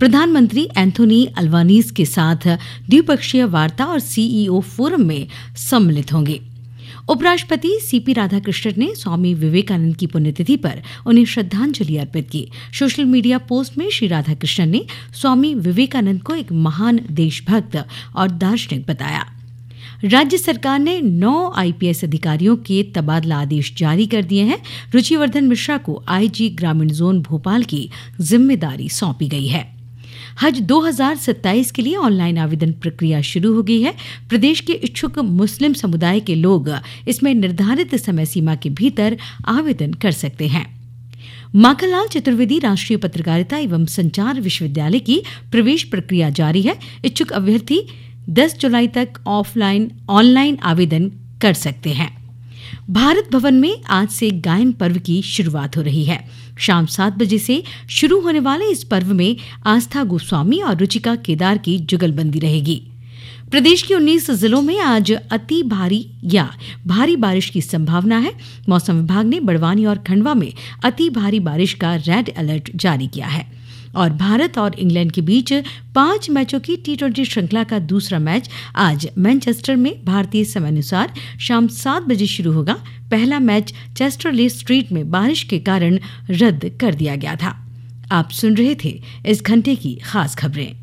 प्रधानमंत्री Anthony Albanese के साथ द्विपक्षीय वार्ता और सीईओ फोरम में सम्मिलित होंगे। उपराष्ट्रपति सीपी राधाकृष्णन ने स्वामी विवेकानंद की पुण्यतिथि पर उन्हें श्रद्धांजलि अर्पित की। सोशल मीडिया पोस्ट में श्री राधाकृष्णन ने स्वामी विवेकानंद को एक महान देशभक्त और दार्शनिक बताया। राज्य सरकार ने 9 आईपीएस अधिकारियों के तबादला आदेश जारी कर दिए हैं। रुचिवर्धन मिश्रा को आईजी ग्रामीण जोन भोपाल की जिम्मेदारी सौंपी गई है। हज 2027 के लिए ऑनलाइन आवेदन प्रक्रिया शुरू हो गई है। प्रदेश के इच्छुक मुस्लिम समुदाय के लोग इसमें निर्धारित समय सीमा के भीतर आवेदन कर सकते हैं। माखनलाल चतुर्वेदी राष्ट्रीय पत्रकारिता एवं संचार विश्वविद्यालय की प्रवेश प्रक्रिया जारी है। इच्छुक अभ्यर्थी 10 जुलाई तक ऑनलाइन आवेदन कर सकते हैं। भारत भवन में आज से गायन पर्व की शुरुआत हो रही है। शाम 7 बजे से शुरू होने वाले इस पर्व में आस्था गोस्वामी और रुचिका केदार की जुगलबंदी रहेगी। प्रदेश के 19 जिलों में आज अति भारी या भारी बारिश की संभावना है। मौसम विभाग ने बड़वानी और खंडवा में अति भारी बारिश का रेड अलर्ट जारी किया है। और भारत और इंग्लैंड के बीच 5 मैचों की T20 श्रृंखला का दूसरा मैच आज मैनचेस्टर में भारतीय समयानुसार शाम 7 बजे शुरू होगा। पहला मैच चेस्टरले स्ट्रीट में बारिश के कारण रद्द कर दिया गया था। आप सुन रहे थे इस घंटे की खास खबरें।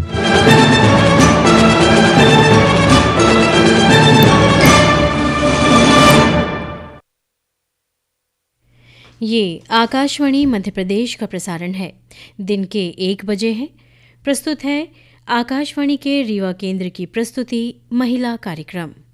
ये आकाशवाणी मध्य प्रदेश का प्रसारण है। दिन के 1 बजे है। प्रस्तुत है आकाशवाणी के रीवा केंद्र की प्रस्तुति महिला कार्यक्रम।